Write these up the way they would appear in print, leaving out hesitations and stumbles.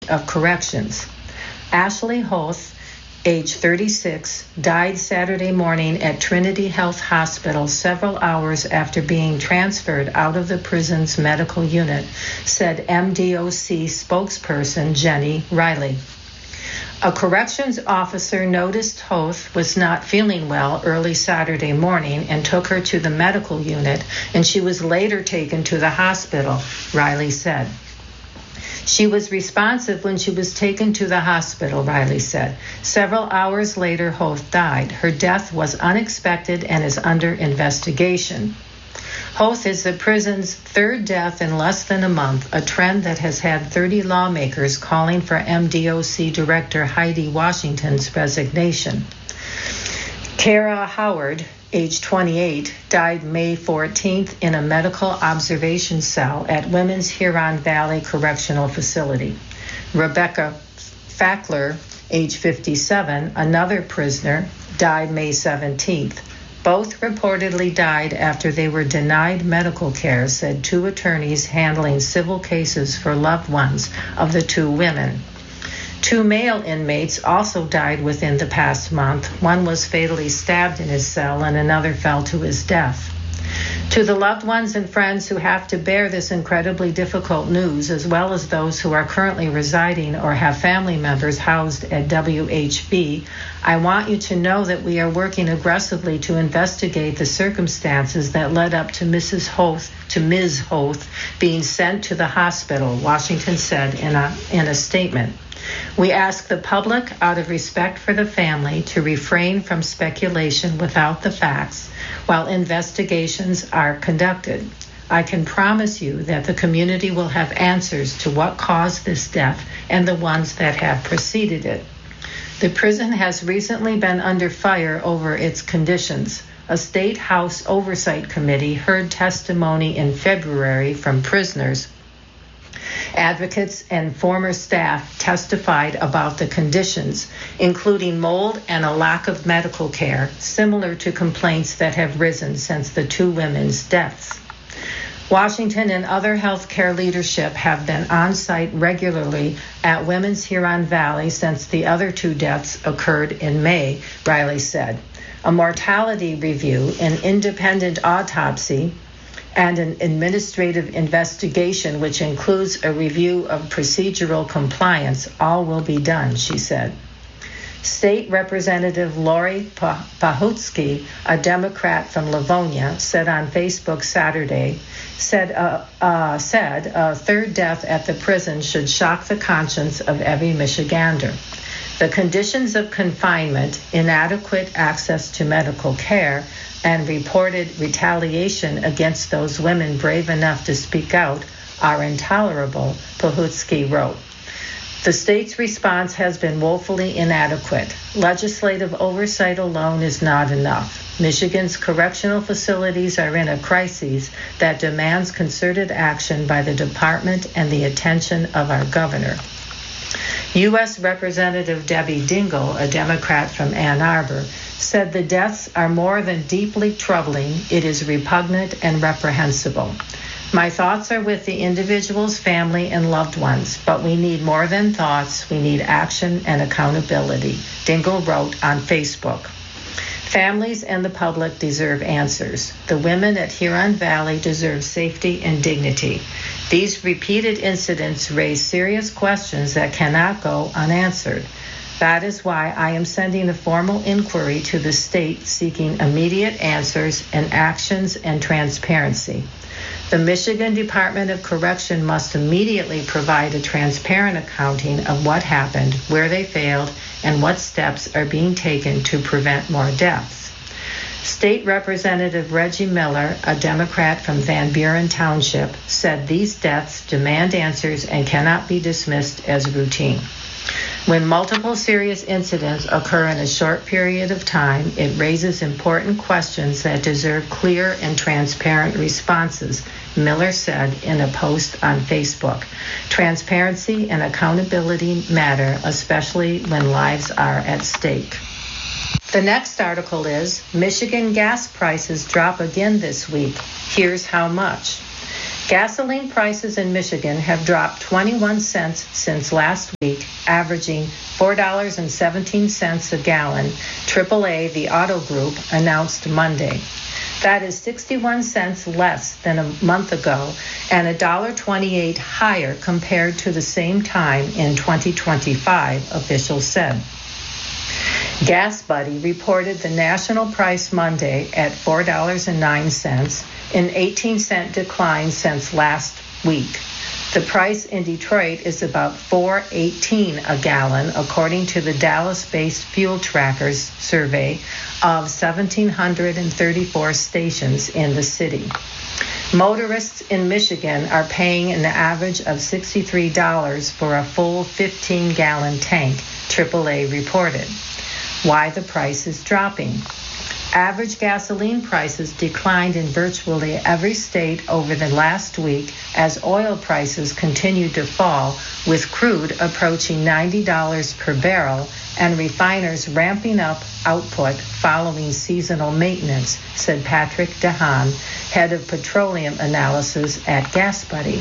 of Corrections. Ashley Hoth, age 36, died Saturday morning at Trinity Health Hospital several hours after being transferred out of the prison's medical unit, said MDOC spokesperson Jenny Riley. A corrections officer noticed Hoth was not feeling well early Saturday morning and took her to the medical unit, and she was later taken to the hospital, Riley said. She was responsive when she was taken to the hospital, Riley said. Several hours later, Hoth died. Her death was unexpected and is under investigation. Hoth is the prison's third death in less than a month, a trend that has had 30 lawmakers calling for MDOC Director Heidi Washington's resignation. Kara Howard, age 28, died May 14th in a medical observation cell at Women's Huron Valley Correctional Facility. Rebecca Fackler, age 57, another prisoner, died May 17th. Both reportedly died after they were denied medical care, said two attorneys handling civil cases for loved ones of the two women. Two male inmates also died within the past month. One was fatally stabbed in his cell and another fell to his death. To the loved ones and friends who have to bear this incredibly difficult news, as well as those who are currently residing or have family members housed at WHB, I want you to know that we are working aggressively to investigate the circumstances that led up to Ms. Hoth being sent to the hospital, Washington said in a statement. We ask the public, out of respect for the family, to refrain from speculation without the facts while investigations are conducted. I can promise you that the community will have answers to what caused this death and the ones that have preceded it. The prison has recently been under fire over its conditions. A state house oversight committee heard testimony in February from prisoners. Advocates and former staff testified about the conditions, including mold and a lack of medical care, similar to complaints that have risen since the two women's deaths. Washington and other healthcare leadership have been on site regularly at Women's Huron Valley since the other two deaths occurred in May, Riley said. A mortality review, an independent autopsy, and an administrative investigation, which includes a review of procedural compliance, all will be done, she said. State Representative Lori Pahutsky, a Democrat from Livonia, said on Facebook Saturday, said a third death at the prison should shock the conscience of every Michigander. The conditions of confinement, inadequate access to medical care, and reported retaliation against those women brave enough to speak out are intolerable, Pahutsky wrote. The state's response has been woefully inadequate. Legislative oversight alone is not enough. Michigan's correctional facilities are in a crisis that demands concerted action by the department and the attention of our governor. U.S. Representative Debbie Dingell, a Democrat from Ann Arbor, said the deaths are more than deeply troubling. It is repugnant and reprehensible. My thoughts are with the individual's family and loved ones, but we need more than thoughts. We need action and accountability, Dingell wrote on Facebook. Families and the public deserve answers. The women at Huron Valley deserve safety and dignity. These repeated incidents raise serious questions that cannot go unanswered. That is why I am sending a formal inquiry to the state seeking immediate answers and actions and transparency. The Michigan Department of Correction must immediately provide a transparent accounting of what happened, where they failed, and what steps are being taken to prevent more deaths. State Representative Reggie Miller, a Democrat from Van Buren Township, said these deaths demand answers and cannot be dismissed as routine. When multiple serious incidents occur in a short period of time, it raises important questions that deserve clear and transparent responses, Miller said in a post on Facebook. Transparency and accountability matter, especially when lives are at stake. The next article is, Michigan gas prices drop again this week. Here's how much. Gasoline prices in Michigan have dropped 21 cents since last week, averaging $4.17 a gallon, AAA, the auto group, announced Monday. That is 61 cents less than a month ago and $1.28 higher compared to the same time in 2025, officials said. GasBuddy reported the national price Monday at $4.09, an 18-cent decline since last week. The price in Detroit is about $4.18 a gallon, according to the Dallas-based Fuel Trackers survey of 1,734 stations in the city. Motorists in Michigan are paying an average of $63 for a full 15-gallon tank, AAA reported. Why the price is dropping. Average gasoline prices declined in virtually every state over the last week as oil prices continued to fall, with crude approaching $90 per barrel and refiners ramping up output following seasonal maintenance, said Patrick DeHaan, head of petroleum analysis at GasBuddy.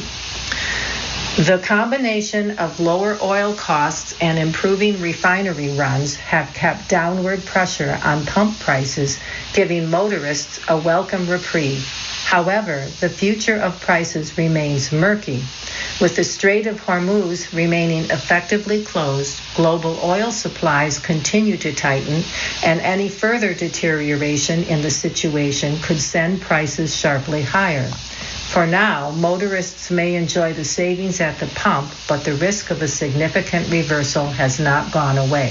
The combination of lower oil costs and improving refinery runs have kept downward pressure on pump prices, giving motorists a welcome reprieve. However, the future of prices remains murky. With the Strait of Hormuz remaining effectively closed, global oil supplies continue to tighten, and any further deterioration in the situation could send prices sharply higher. For now, motorists may enjoy the savings at the pump, but the risk of a significant reversal has not gone away.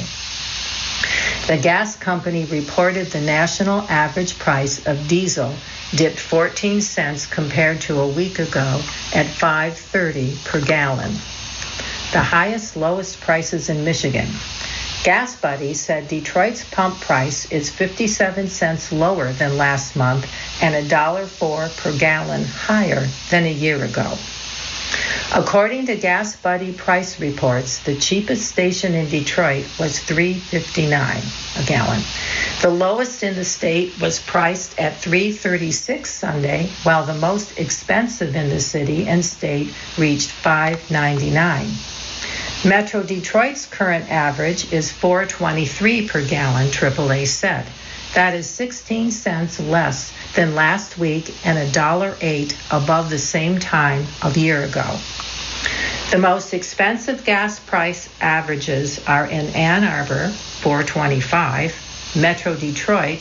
The gas company reported the national average price of diesel dipped 14 cents compared to a week ago at $5.30 per gallon. The lowest prices in Michigan. GasBuddy said Detroit's pump price is 57 cents lower than last month and $1.04 per gallon higher than a year ago. According to GasBuddy price reports, the cheapest station in Detroit was $3.59 a gallon. The lowest in the state was priced at $3.36 Sunday, while the most expensive in the city and state reached $5.99. Metro Detroit's current average is $4.23 per gallon, AAA said. That is 16 cents less than last week and $1.08 above the same time a year ago. The most expensive gas price averages are in Ann Arbor, $4.25, Metro Detroit,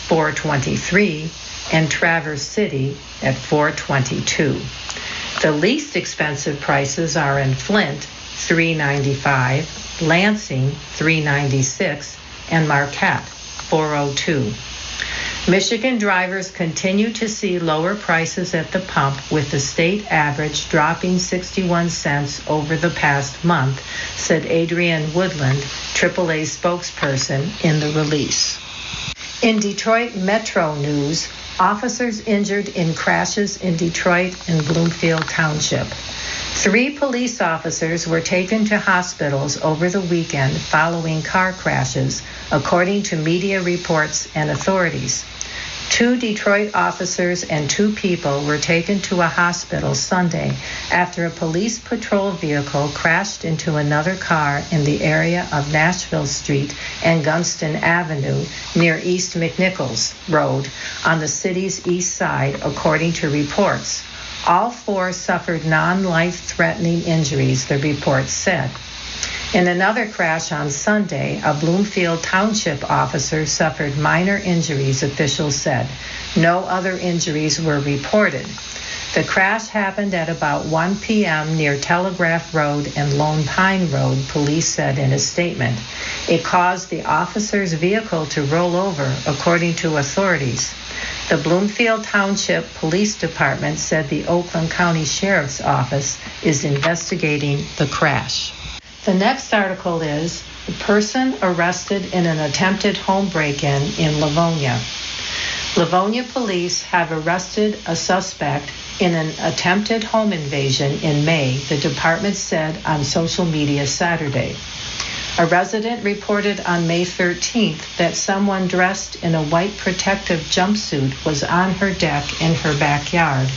$4.23, and Traverse City at $4.22. The least expensive prices are in Flint, $3.95, Lansing, $3.96, and Marquette, $4.02. Michigan drivers continue to see lower prices at the pump, with the state average dropping 61 cents over the past month, said Adrienne Woodland, AAA spokesperson, in the release. In Detroit Metro news, officers injured in crashes in Detroit and Bloomfield Township. 3 police officers were taken to hospitals over the weekend following car crashes, according to media reports and authorities. 2 Detroit officers and 2 people were taken to a hospital Sunday after a police patrol vehicle crashed into another car in the area of Nashville Street and Gunston Avenue near East McNichols Road on the city's east side, according to reports. All 4 suffered non-life-threatening injuries, the report said. In another crash on Sunday, a Bloomfield Township officer suffered minor injuries, officials said. No other injuries were reported. The crash happened at about 1 p.m. near Telegraph Road and Lone Pine Road, police said in a statement. It caused the officer's vehicle to roll over, according to authorities. The Bloomfield Township Police Department said the Oakland County Sheriff's Office is investigating the crash. The next article is, the person arrested in an attempted home break-in in Livonia. Livonia police have arrested a suspect in an attempted home invasion in May, the department said on social media Saturday. A resident reported on May 13th that someone dressed in a white protective jumpsuit was on her deck in her backyard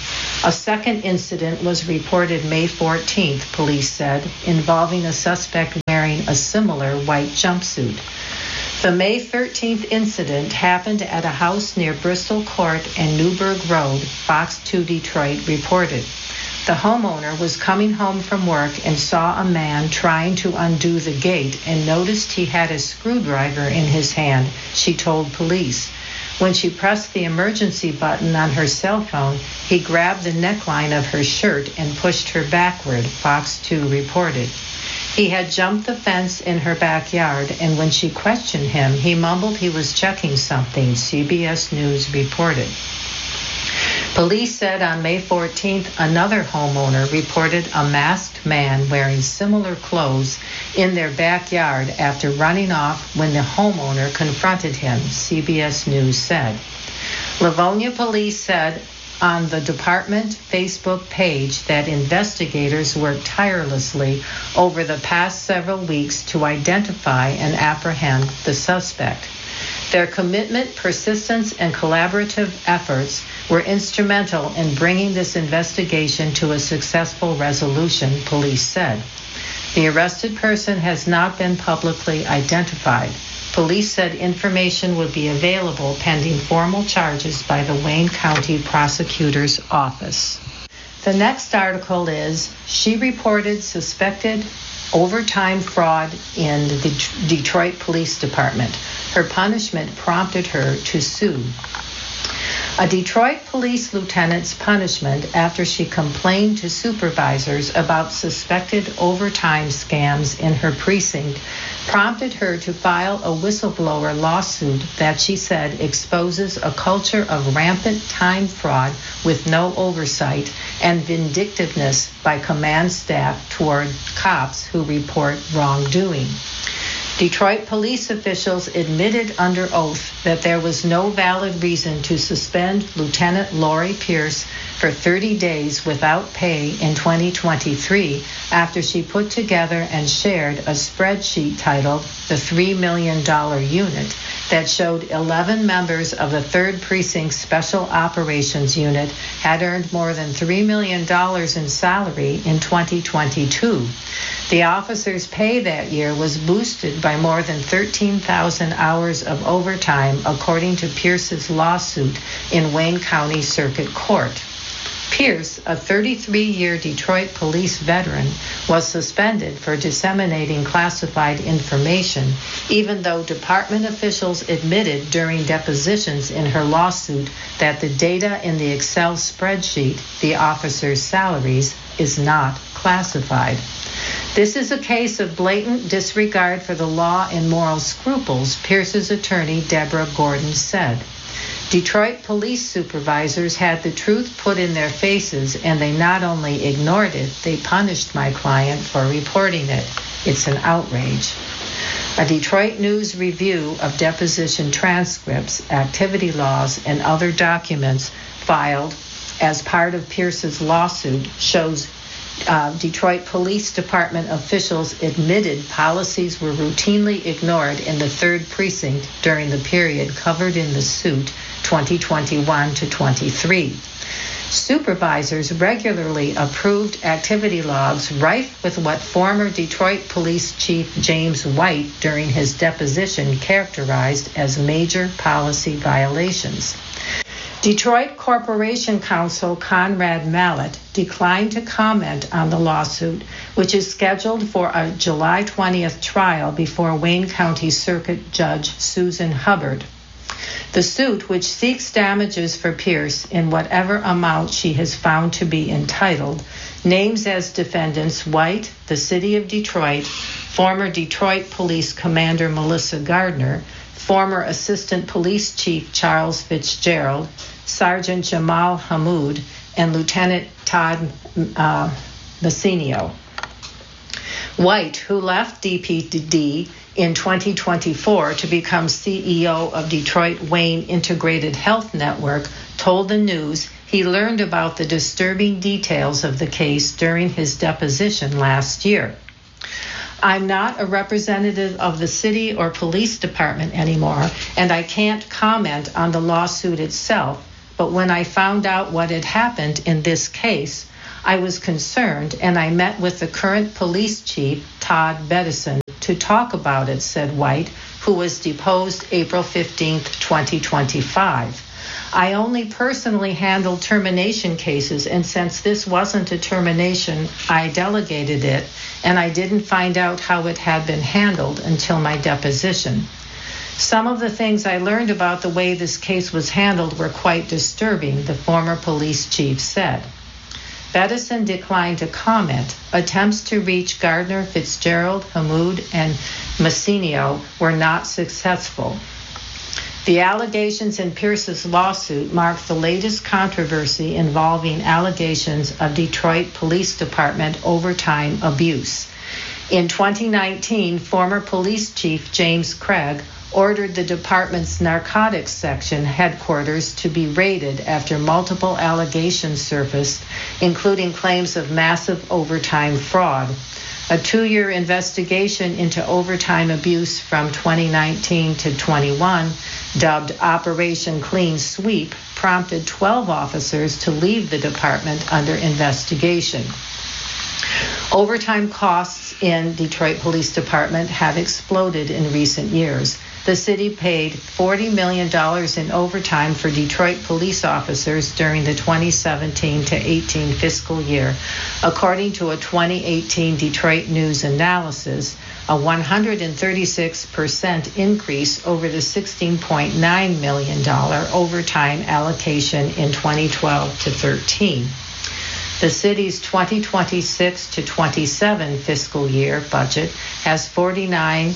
A second incident was reported May 14th, police said, involving a suspect wearing a similar white jumpsuit. The May 13th incident happened at a house near Bristol Court and Newburgh Road, Fox 2 Detroit reported. The homeowner was coming home from work and saw a man trying to undo the gate and noticed he had a screwdriver in his hand, she told police. When she pressed the emergency button on her cell phone, he grabbed the neckline of her shirt and pushed her backward, Fox 2 reported. He had jumped the fence in her backyard, and when she questioned him, he mumbled he was checking something, CBS News reported. Police said on May 14th, another homeowner reported a masked man wearing similar clothes in their backyard after running off when the homeowner confronted him, CBS News said. Livonia police said on the department Facebook page that investigators worked tirelessly over the past several weeks to identify and apprehend the suspect. Their commitment, persistence, and collaborative efforts were instrumental in bringing this investigation to a successful resolution, police said. The arrested person has not been publicly identified. Police said information would be available pending formal charges by the Wayne County Prosecutor's Office. The next article is, she reported suspected overtime fraud in the Detroit Police Department. Her punishment prompted her to sue. A Detroit police lieutenant's punishment after she complained to supervisors about suspected overtime scams in her precinct prompted her to file a whistleblower lawsuit that she said exposes a culture of rampant time fraud with no oversight and vindictiveness by command staff toward cops who report wrongdoing. Detroit police officials admitted under oath that there was no valid reason to suspend Lieutenant Lori Pierce for 30 days without pay in 2023 after she put together and shared a spreadsheet titled the $3 Million Unit that showed 11 members of the 3rd Precinct Special Operations Unit had earned more than $3 million in salary in 2022. The officers' pay that year was boosted by more than 13,000 hours of overtime, according to Pierce's lawsuit in Wayne County Circuit Court. Pierce, a 33-year Detroit police veteran, was suspended for disseminating classified information, even though department officials admitted during depositions in her lawsuit that the data in the Excel spreadsheet, the officers' salaries, is not classified. This is a case of blatant disregard for the law and moral scruples, Pierce's attorney, Deborah Gordon, said. Detroit police supervisors had the truth put in their faces, and they not only ignored it, they punished my client for reporting it. It's an outrage. A Detroit News review of deposition transcripts, activity logs, and other documents filed as part of Pierce's lawsuit shows Detroit Police Department officials admitted policies were routinely ignored in the 3rd Precinct during the period covered in the suit 2021 to 23. Supervisors regularly approved activity logs rife with what former Detroit Police Chief James White during his deposition characterized as major policy violations. Detroit Corporation Counsel Conrad Mallett declined to comment on the lawsuit, which is scheduled for a July 20th trial before Wayne County Circuit Judge Susan Hubbard. The suit, which seeks damages for Pierce in whatever amount she has found to be entitled, names as defendants White, the City of Detroit, former Detroit Police Commander Melissa Gardner, former Assistant Police Chief Charles Fitzgerald, Sergeant Jamal Hamoud, and Lieutenant Todd Massinio. White, who left DPD in 2024 to become CEO of Detroit Wayne Integrated Health Network, told the News he learned about the disturbing details of the case during his deposition last year. I'm not a representative of the city or police department anymore, and I can't comment on the lawsuit itself, but when I found out what had happened in this case, I was concerned, and I met with the current police chief, Todd Bedison, to talk about it, said White, who was deposed April 15, 2025. I only personally handled termination cases, and since this wasn't a termination, I delegated it, and I didn't find out how it had been handled until my deposition. Some of the things I learned about the way this case was handled were quite disturbing, the former police chief said. Bedison declined to comment. Attempts to reach Gardner, Fitzgerald, Hamoud, and Massinio were not successful. The allegations in Pierce's lawsuit mark the latest controversy involving allegations of Detroit Police Department overtime abuse. In 2019, former police chief James Craig ordered the department's narcotics section headquarters to be raided after multiple allegations surfaced, including claims of massive overtime fraud. A 2-year investigation into overtime abuse from 2019 to 21, dubbed Operation Clean Sweep, prompted 12 officers to leave the department under investigation. Overtime costs in Detroit Police Department have exploded in recent years. The city paid $40 million in overtime for Detroit police officers during the 2017 to 18 fiscal year, according to a 2018 Detroit News analysis, a 136% increase over the $16.9 million overtime allocation in 2012 to 13. The city's 2026 to 27 fiscal year budget has $49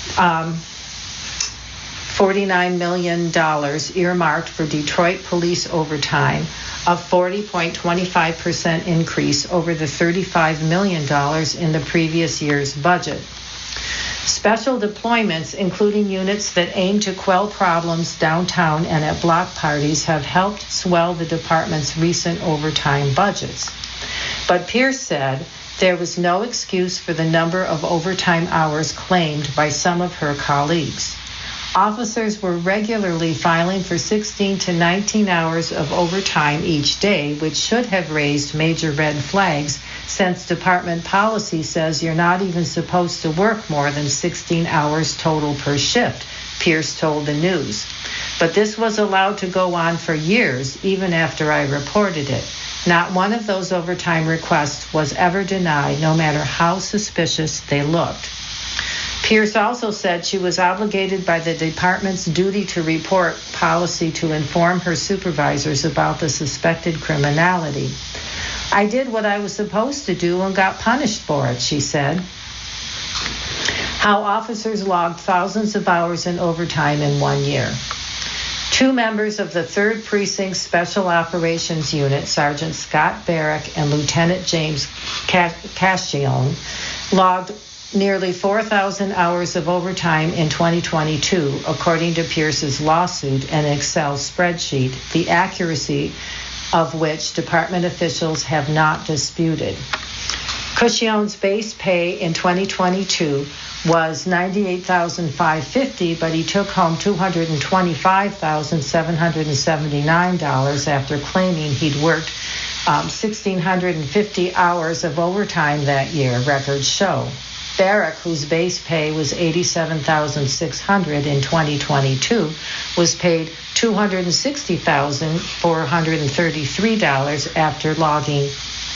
million earmarked for Detroit police overtime, a 40.25% increase over the $35 million in the previous year's budget. Special deployments, including units that aim to quell problems downtown and at block parties, have helped swell the department's recent overtime budgets. But Pierce said there was no excuse for the number of overtime hours claimed by some of her colleagues. Officers were regularly filing for 16 to 19 hours of overtime each day, which should have raised major red flags since department policy says you're not even supposed to work more than 16 hours total per shift, Pierce told the news. But this was allowed to go on for years, even after I reported it. Not one of those overtime requests was ever denied, no matter how suspicious they looked. Pierce also said she was obligated by the department's duty to report policy to inform her supervisors about the suspected criminality. I did what I was supposed to do and got punished for it, she said. How officers logged thousands of hours in overtime in 1 year. 2 members of the 3rd Precinct Special Operations Unit, Sergeant Scott Barrick and Lieutenant James Cascione, logged nearly 4,000 hours of overtime in 2022, according to Pierce's lawsuit and Excel spreadsheet, the accuracy of which department officials have not disputed. Cascione's base pay in 2022 was $98,550, but he took home $225,779 after claiming he'd worked 1,650 hours of overtime that year, records show. Barrick, whose base pay was $87,600 in 2022, was paid $260,433 after logging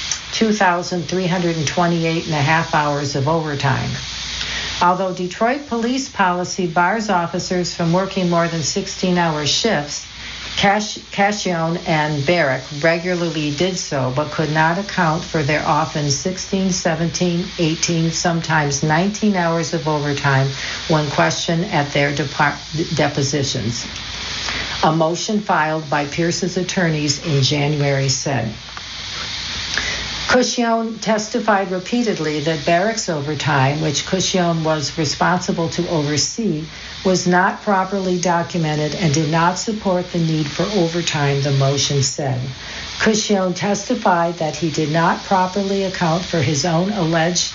2,328 and a half hours of overtime. Although Detroit police policy bars officers from working more than 16-hour shifts, Cascione and Barrick regularly did so, but could not account for their often 16, 17, 18, sometimes 19 hours of overtime when questioned at their depositions. A motion filed by Pierce's attorneys in January said. Cascione testified repeatedly that Barrick's overtime, which Cascione was responsible to oversee, was not properly documented and did not support the need for overtime, the motion said. Cascione testified that he did not properly account for his own alleged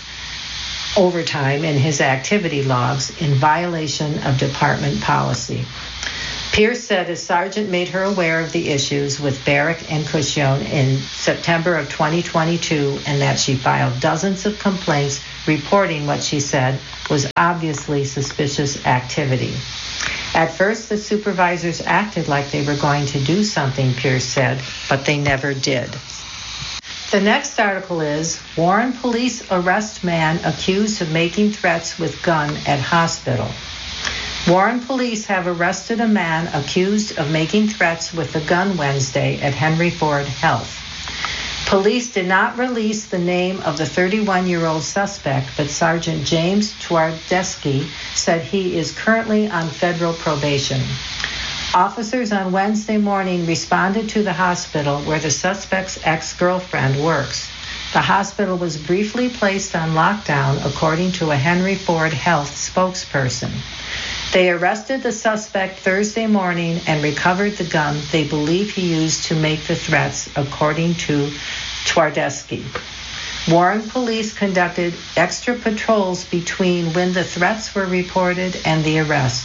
overtime in his activity logs in violation of department policy. Pierce said a sergeant made her aware of the issues with Barrack and Cushon in September of 2022 and that she filed dozens of complaints reporting what she said was obviously suspicious activity. At first, the supervisors acted like they were going to do something, Pierce said, but they never did. The next article is, Warren police arrest man accused of making threats with gun at hospital. Warren police have arrested a man accused of making threats with a gun Wednesday at Henry Ford Health. Police did not release the name of the 31-year-old suspect, but Sergeant James Twardesky said he is currently on federal probation. Officers on Wednesday morning responded to the hospital where the suspect's ex-girlfriend works. The hospital was briefly placed on lockdown, according to a Henry Ford Health spokesperson. They arrested the suspect Thursday morning and recovered the gun they believe he used to make the threats, according to Twardesky. Warren police conducted extra patrols between when the threats were reported and the arrest,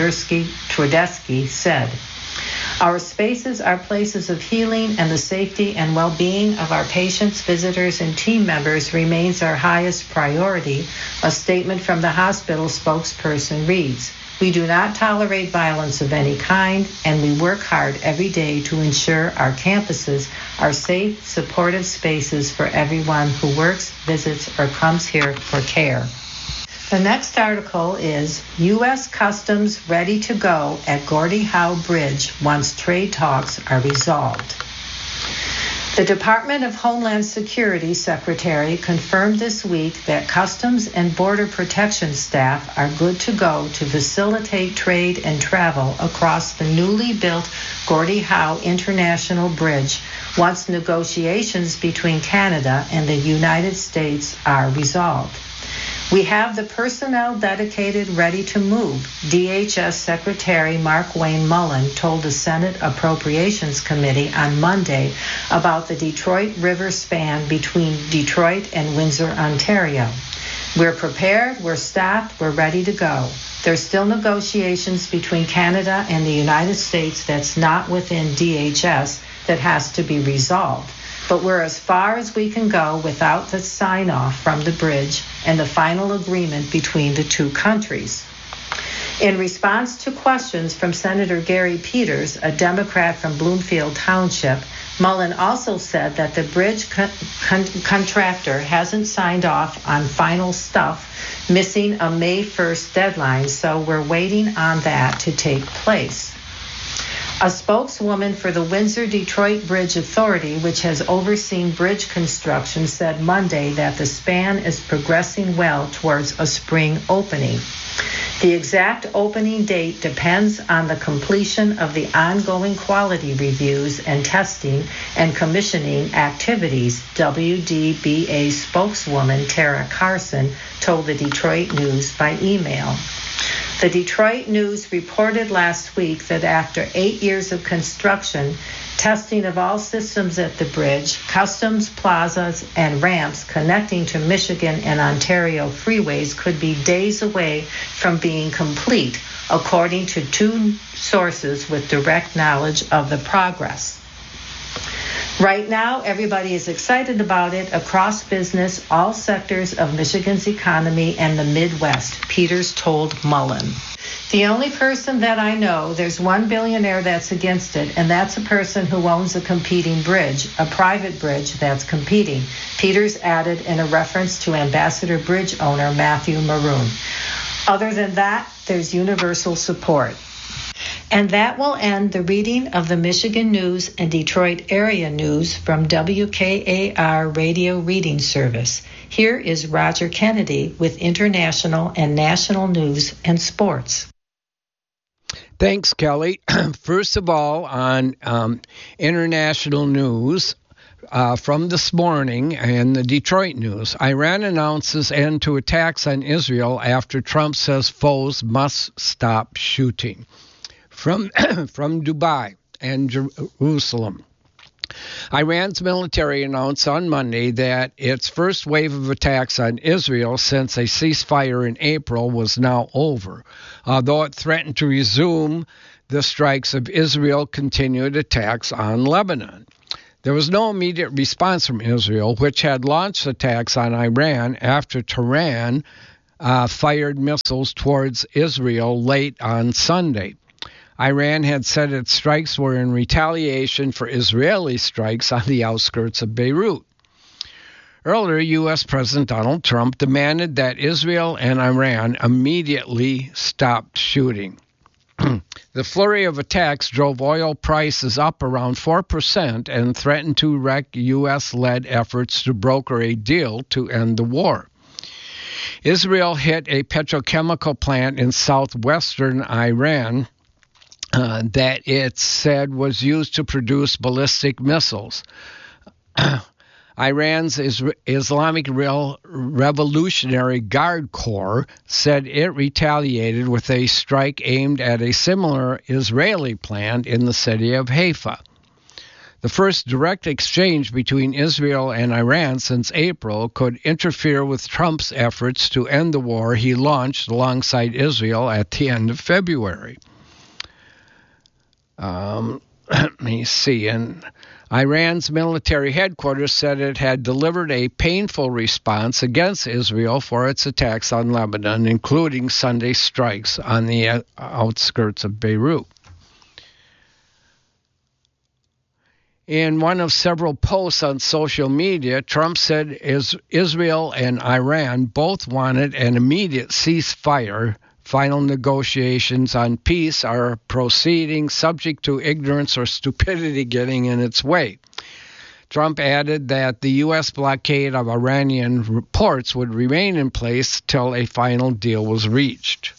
Twardesky said. Our spaces are places of healing, and the safety and well-being of our patients, visitors, and team members remains our highest priority, a statement from the hospital spokesperson reads. We do not tolerate violence of any kind, and we work hard every day to ensure our campuses are safe, supportive spaces for everyone who works, visits, or comes here for care. The next article is U.S. Customs ready to go at Gordie Howe Bridge once trade talks are resolved. The Department of Homeland Security Secretary confirmed this week that Customs and Border Protection staff are good to go to facilitate trade and travel across the newly built Gordie Howe International Bridge once negotiations between Canada and the United States are resolved. We have the personnel dedicated, ready to move, DHS Secretary Markwayne Mullen told the Senate Appropriations Committee on Monday about the Detroit River span between Detroit and Windsor, Ontario. We're prepared, we're staffed, we're ready to go. There's still negotiations between Canada and the United States that's not within DHS that has to be resolved. But we're as far as we can go without the sign-off from the bridge and the final agreement between the two countries. In response to questions from Senator Gary Peters, a Democrat from Bloomfield Township, Mullen also said that the bridge contractor hasn't signed off on final stuff, missing a May 1st deadline, so we're waiting on that to take place. A spokeswoman for the Windsor-Detroit Bridge Authority, which has overseen bridge construction, said Monday that the span is progressing well towards a spring opening. The exact opening date depends on the completion of the ongoing quality reviews and testing and commissioning activities, WDBA spokeswoman Tara Carson told the Detroit News by email. The Detroit News reported last week that after 8 years of construction, testing of all systems at the bridge, customs plazas, and ramps connecting to Michigan and Ontario freeways could be days away from being complete, according to two sources with direct knowledge of the progress. Right now, everybody is excited about it across business, all sectors of Michigan's economy and the Midwest, Peters told Mullen. The only person that I know, there's one billionaire that's against it, and that's a person who owns a competing bridge, a private bridge that's competing, Peters added in a reference to Ambassador Bridge owner Matthew Maroon. Other than that, there's universal support. And that will end the reading of the Michigan News and Detroit area news from WKAR Radio Reading Service. Here is Roger Kennedy with international and national news and sports. Thanks, Kelly. First of all, on international news from this morning in the Detroit News, Iran announces end to attacks on Israel after Trump says foes must stop shooting. From Dubai and Jerusalem. Iran's military announced on Monday that its first wave of attacks on Israel since a ceasefire in April was now over. Although it threatened to resume the strikes of Israel continued attacks on Lebanon. There was no immediate response from Israel, which had launched attacks on Iran after Tehran fired missiles towards Israel late on Sunday. Iran had said its strikes were in retaliation for Israeli strikes on the outskirts of Beirut. Earlier, U.S. President Donald Trump demanded that Israel and Iran immediately stop shooting. The flurry of attacks drove oil prices up around 4% and threatened to wreck U.S.-led efforts to broker a deal to end the war. Israel hit a petrochemical plant in southwestern Iran that it said was used to produce ballistic missiles. Iran's Islamic Revolutionary Guard Corps said it retaliated with a strike aimed at a similar Israeli plant in the city of Haifa. The first direct exchange between Israel and Iran since April could interfere with Trump's efforts to end the war he launched alongside Israel at the end of February. Let me see. And Iran's military headquarters said it had delivered a painful response against Israel for its attacks on Lebanon, including Sunday strikes on the outskirts of Beirut. In one of several posts on social media, Trump said Israel and Iran both wanted an immediate ceasefire. Final negotiations on peace are proceeding, subject to ignorance or stupidity getting in its way. Trump added that the U.S. blockade of Iranian ports would remain in place till a final deal was reached.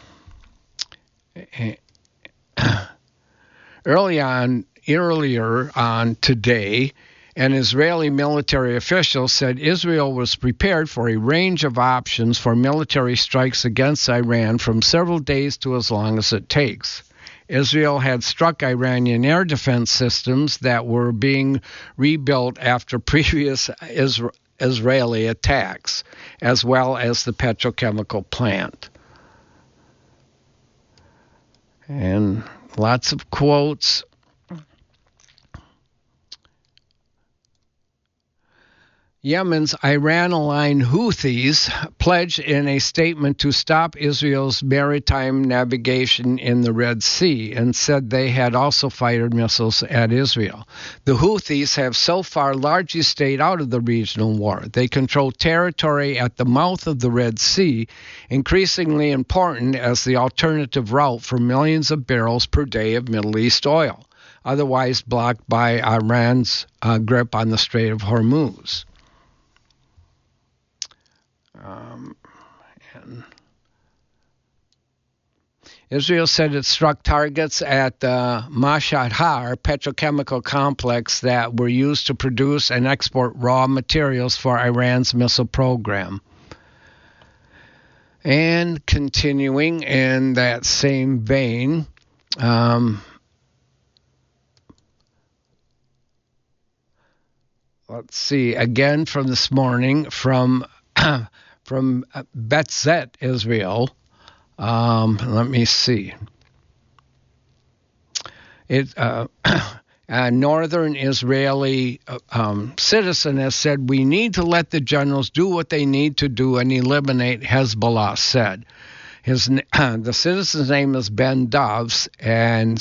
Earlier on today, an Israeli military official said Israel was prepared for a range of options for military strikes against Iran from several days to as long as it takes. Israel had struck Iranian air defense systems that were being rebuilt after previous Israeli attacks, as well as the petrochemical plant. And lots of quotes. Yemen's Iran-aligned Houthis pledged in a statement to stop Israel's maritime navigation in the Red Sea and said they had also fired missiles at Israel. The Houthis have so far largely stayed out of the regional war. They control territory at the mouth of the Red Sea, increasingly important as the alternative route for millions of barrels per day of Middle East oil, otherwise blocked by Iran's grip on the Strait of Hormuz. And Israel said it struck targets at the Mashhad Har petrochemical complex that were used to produce and export raw materials for Iran's missile program. And continuing in that same vein, let's see, again from this morning, from Betzet, Israel. Let me see. A northern Israeli citizen has said, we need to let the generals do what they need to do and eliminate Hezbollah, said. The citizen's name is Ben Dovs, and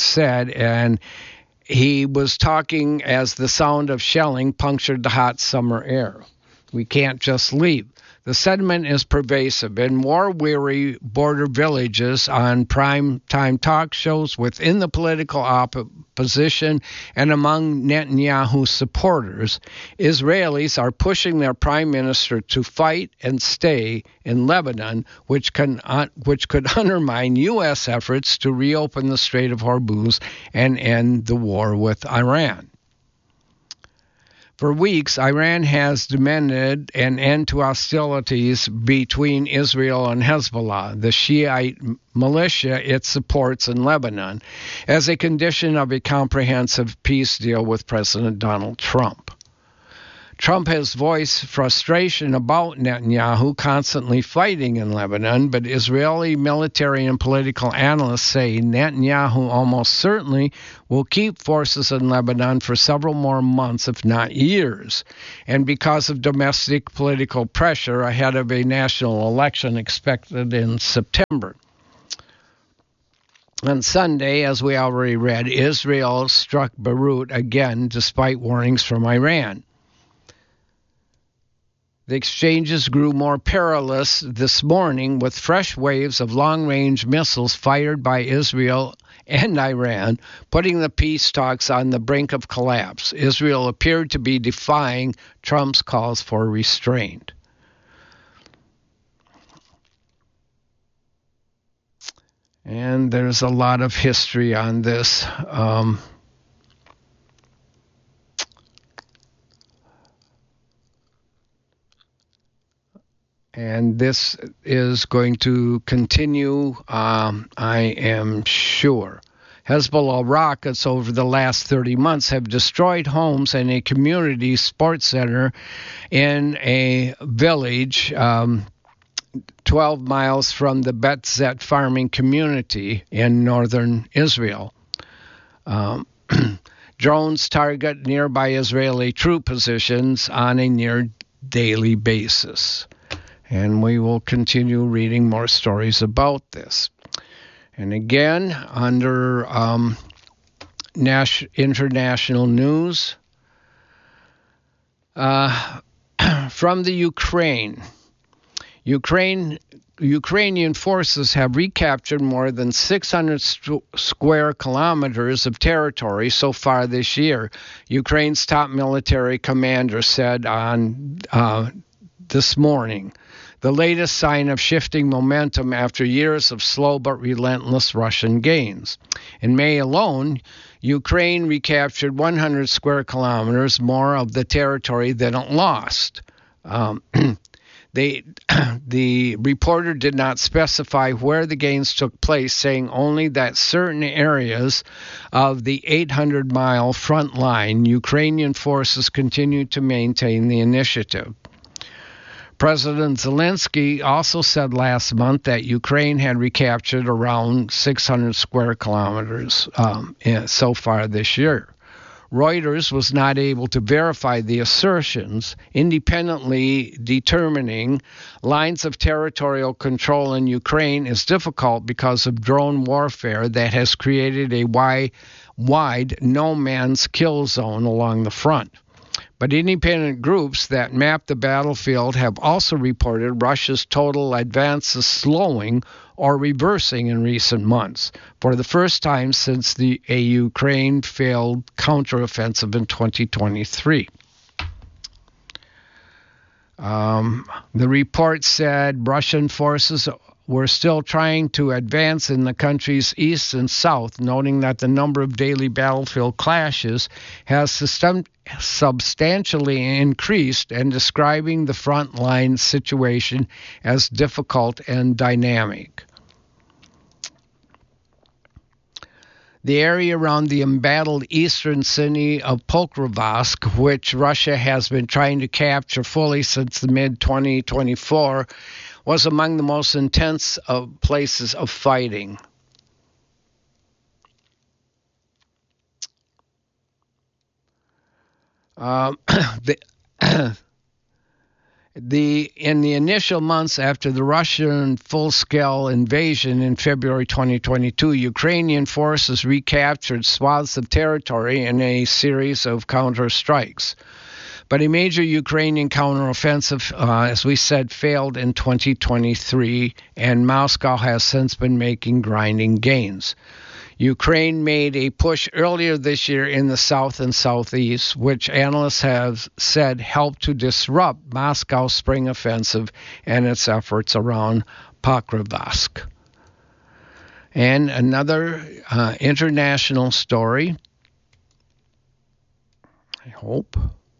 he was talking as the sound of shelling punctured the hot summer air. We can't just leave. The sentiment is pervasive in war-weary border villages, on prime-time talk shows, within the political opposition, and among Netanyahu supporters. Israelis are pushing their prime minister to fight and stay in Lebanon, which could undermine U.S. efforts to reopen the Strait of Hormuz and end the war with Iran. For weeks, Iran has demanded an end to hostilities between Israel and Hezbollah, the Shiite militia it supports in Lebanon, as a condition of a comprehensive peace deal with President Donald Trump. Trump has voiced frustration about Netanyahu constantly fighting in Lebanon, but Israeli military and political analysts say Netanyahu almost certainly will keep forces in Lebanon for several more months, if not years, and because of domestic political pressure ahead of a national election expected in September. On Sunday, as we already read, Israel struck Beirut again despite warnings from Iran. The exchanges grew more perilous this morning with fresh waves of long-range missiles fired by Israel and Iran, putting the peace talks on the brink of collapse. Israel appeared to be defying Trump's calls for restraint. And there's a lot of history on this. And this is going to continue, I am sure. Hezbollah rockets over the last 30 months have destroyed homes and a community sports center in a village 12 miles from the Bet Zet farming community in northern Israel. Drones target nearby Israeli troop positions on a near daily basis. And we will continue reading more stories about this. And again, under international news, from the Ukrainian forces have recaptured more than 600 square kilometers of territory so far this year, Ukraine's top military commander said on this morning. The latest sign of shifting momentum after years of slow but relentless Russian gains. In May alone, Ukraine recaptured 100 square kilometers more of the territory than it lost. The reporter did not specify where the gains took place, saying only that certain areas of the 800-mile front line, Ukrainian forces continued to maintain the initiative. President Zelensky also said last month that Ukraine had recaptured around 600 square kilometers so far this year. Reuters was not able to verify the assertions, independently determining lines of territorial control in Ukraine is difficult because of drone warfare that has created a wide no-man's kill zone along the front. But independent groups that map the battlefield have also reported Russia's total advances slowing or reversing in recent months, for the first time since a Ukraine failed counteroffensive in 2023. The report said Russian forces were still trying to advance in the country's east and south, noting that the number of daily battlefield clashes has substantially increased and describing the frontline situation as difficult and dynamic. The area around the embattled eastern city of Pokrovsk, which Russia has been trying to capture fully since the mid-2024, was among the most intense of places of fighting. In the initial months after the Russian full-scale invasion in February 2022, Ukrainian forces recaptured swaths of territory in a series of counter-strikes. But a major Ukrainian counteroffensive, as we said, failed in 2023, and Moscow has since been making grinding gains. Ukraine made a push earlier this year in the south and southeast, which analysts have said helped to disrupt Moscow's spring offensive and its efforts around Pokrovsk. And another international story, I hope,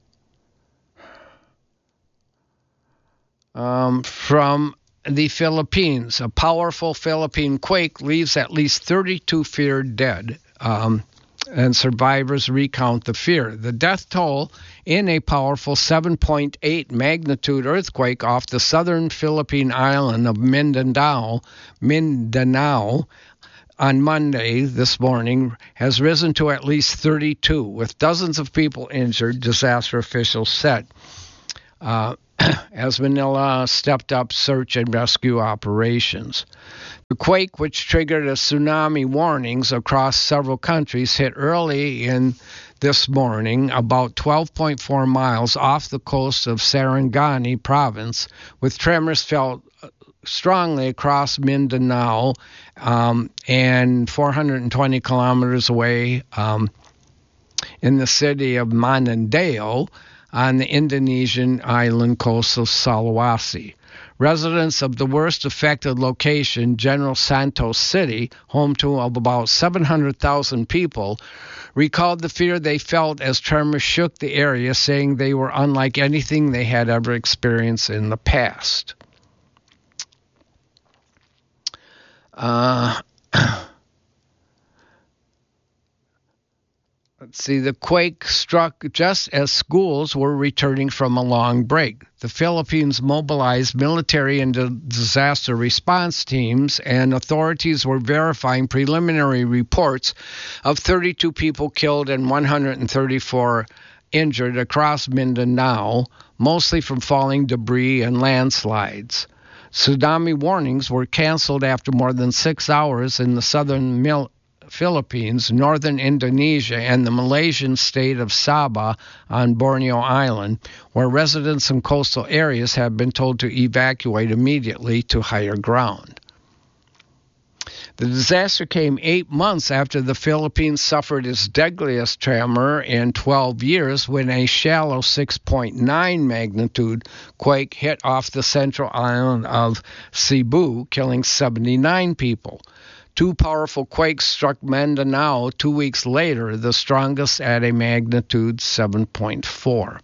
from the Philippines. A powerful Philippine quake leaves at least 32 feared dead. and survivors recount the fear. The death toll in a powerful 7.8 magnitude earthquake off the southern Philippine island of Mindanao on Monday this morning has risen to at least 32, with dozens of people injured, disaster officials said. As Manila stepped up search and rescue operations. The quake, which triggered a tsunami warnings across several countries, hit early in this morning about 12.4 miles off the coast of Sarangani province, with tremors felt strongly across Mindanao and 420 kilometers away in the city of Manandao, on the Indonesian island coast of Sulawesi. Residents of the worst affected location, General Santos City, home to about 700,000 people, recalled the fear they felt as tremors shook the area, saying they were unlike anything they had ever experienced in the past. Let's see, the quake struck just as schools were returning from a long break. The Philippines mobilized military and disaster response teams, and authorities were verifying preliminary reports of 32 people killed and 134 injured across Mindanao, mostly from falling debris and landslides. Tsunami warnings were canceled after more than 6 hours in the southern Philippines, northern Indonesia, and the Malaysian state of Sabah on Borneo Island, where residents in coastal areas have been told to evacuate immediately to higher ground. The disaster came 8 months after the Philippines suffered its deadliest tremor in 12 years when a shallow 6.9 magnitude quake hit off the central island of Cebu, killing 79 people. 2 powerful quakes struck Mindanao 2 weeks later, the strongest at a magnitude 7.4.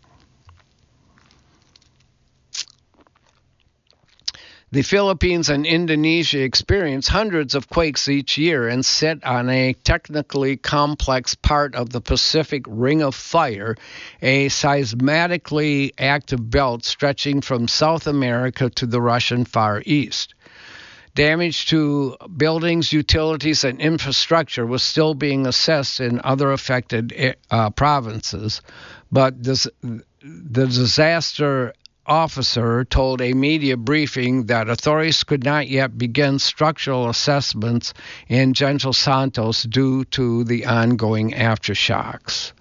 The Philippines and Indonesia experience hundreds of quakes each year and sit on a technically complex part of the Pacific Ring of Fire, a seismically active belt stretching from South America to the Russian Far East. Damage to buildings, utilities, and infrastructure was still being assessed in other affected provinces, but the disaster officer told a media briefing that authorities could not yet begin structural assessments in General Santos due to the ongoing aftershocks.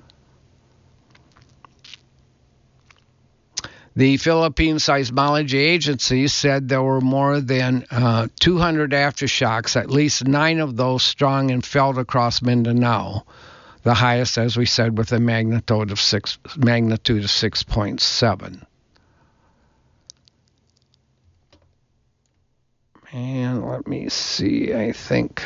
The Philippine Seismology Agency said there were more than 200 aftershocks, at least 9 of those strong and felt across Mindanao, the highest, as we said, with a magnitude of 6.7. And let me see, I think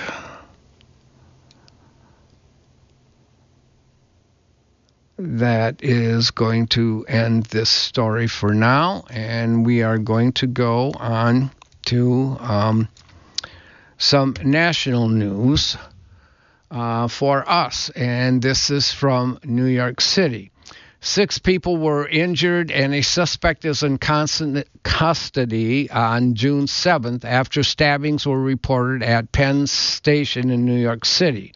that is going to end this story for now, and we are going to go on to some national news for us, and this is from New York City. 6 people were injured, and a suspect is in custody on June 7th after stabbings were reported at Penn Station in New York City.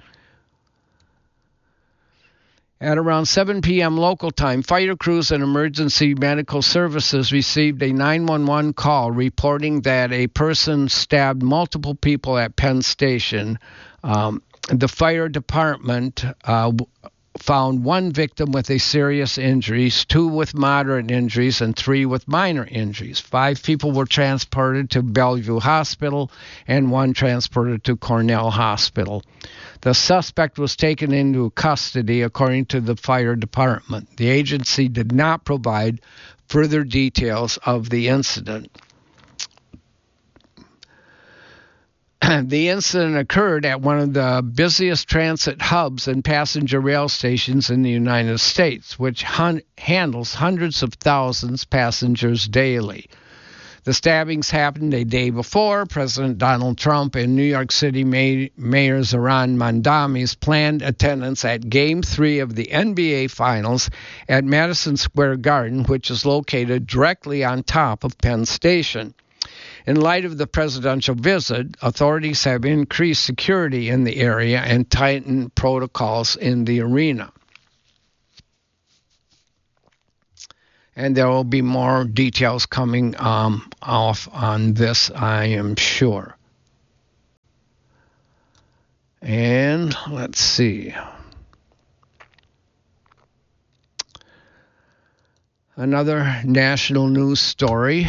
At around 7 p.m. local time, fire crews and emergency medical services received a 911 call reporting that a person stabbed multiple people at Penn Station. The fire department found 1 victim with a serious injuries, 2 with moderate injuries, and 3 with minor injuries. 5 people were transported to Bellevue Hospital and 1 transported to Cornell Hospital. The suspect was taken into custody, according to the fire department. The agency did not provide further details of the incident. The incident occurred at one of the busiest transit hubs and passenger rail stations in the United States, which handles hundreds of thousands of passengers daily. The stabbings happened a day before President Donald Trump and New York City Mayor Zohran Mamdani's planned attendance at Game 3 of the NBA Finals at Madison Square Garden, which is located directly on top of Penn Station. In light of the presidential visit, authorities have increased security in the area and tightened protocols in the arena. And there will be more details coming off on this, I am sure. And let's see. Another national news story.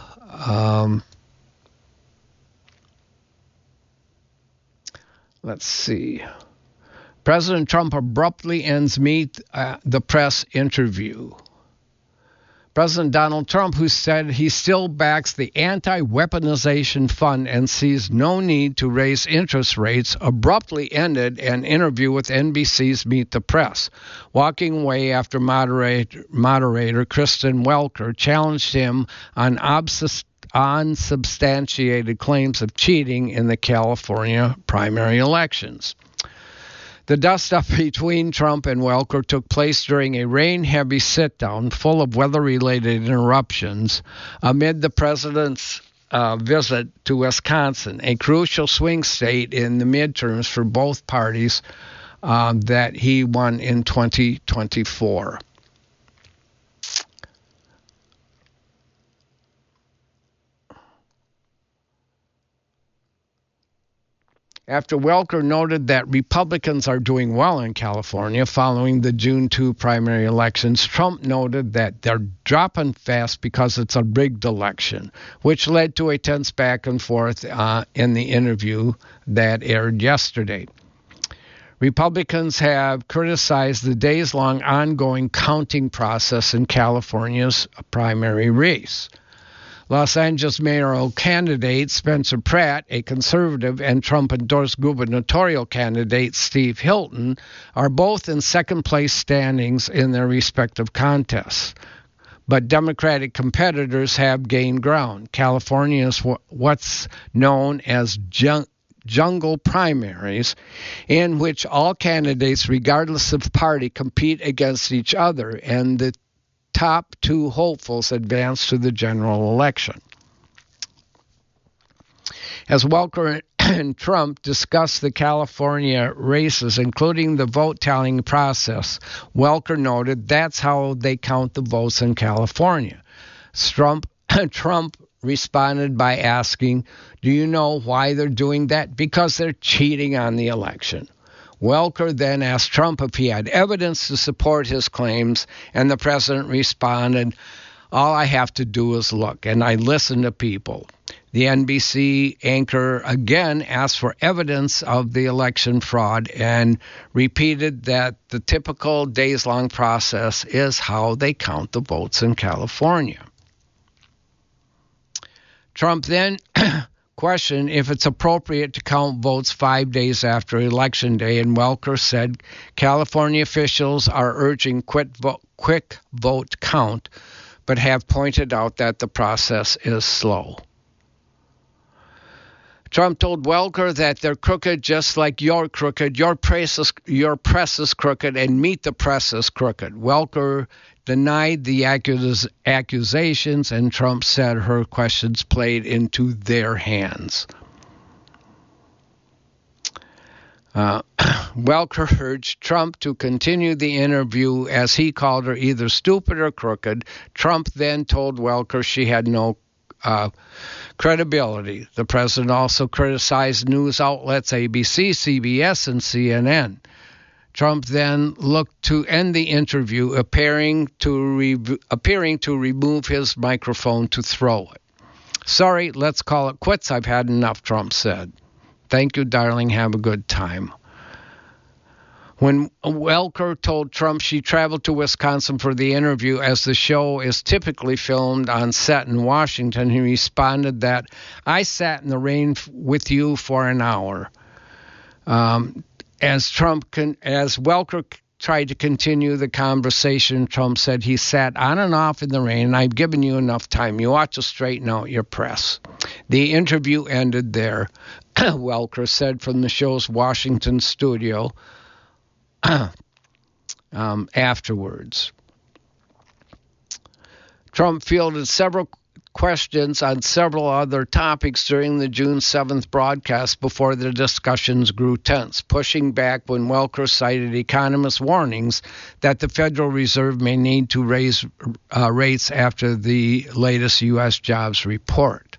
Let's see. President Trump abruptly ends Meet the Press interview. President Donald Trump, who said he still backs the anti-weaponization fund and sees no need to raise interest rates, abruptly ended an interview with NBC's Meet the Press, walking away after moderator Kristen Welker challenged him on unsubstantiated claims of cheating in the California primary elections. The dust-up between Trump and Welker took place during a rain-heavy sit-down full of weather-related interruptions amid the president's visit to Wisconsin, a crucial swing state in the midterms for both parties that he won in 2024. After Welker noted that Republicans are doing well in California following the June 2 primary elections, Trump noted that they're dropping fast because it's a rigged election, which led to a tense back and forth in the interview that aired yesterday. Republicans have criticized the days-long ongoing counting process in California's primary race. Los Angeles mayoral candidate Spencer Pratt, a conservative and Trump-endorsed gubernatorial candidate Steve Hilton, are both in second-place standings in their respective contests. But Democratic competitors have gained ground. California is what's known as jungle primaries, in which all candidates, regardless of party, compete against each other, and the top two hopefuls advance to the general election. As Welker and Trump discussed the California races, including the vote tallying process, Welker noted that's how they count the votes in California. Trump responded by asking, "Do you know why they're doing that? Because they're cheating on the election." Welker then asked Trump if he had evidence to support his claims, and the president responded, "All I have to do is look, and I listen to people." The NBC anchor again asked for evidence of the election fraud and repeated that the typical days-long process is how they count the votes in California. Trump then questioned if it's appropriate to count votes 5 days after Election Day, and Welker said California officials are urging quick vote count, but have pointed out that the process is slow. Trump told Welker that they're crooked just like you're crooked, your press is crooked, and Meet the Press is crooked. Welker denied the accusations, and Trump said her questions played into their hands. Welker urged Trump to continue the interview as he called her either stupid or crooked. Trump then told Welker she had no credibility. The president also criticized news outlets ABC, CBS, and CNN. Trump then looked to end the interview, appearing to remove his microphone to throw it. "Sorry, let's call it quits. I've had enough," Trump said. "Thank you, darling. Have a good time." When Welker told Trump she traveled to Wisconsin for the interview, as the show is typically filmed on set in Washington, he responded that, "I sat in the rain with you for an hour." As Welker tried to continue the conversation. Trump said he sat on and off in the rain, and I've given you enough time. You ought to straighten out your press. The interview ended there, Welker said from the show's Washington studio afterwards. Trump fielded several questions on several other topics during the June 7th broadcast before the discussions grew tense, pushing back when Welker cited economists' warnings that the Federal Reserve may need to raise rates after the latest U.S. jobs report.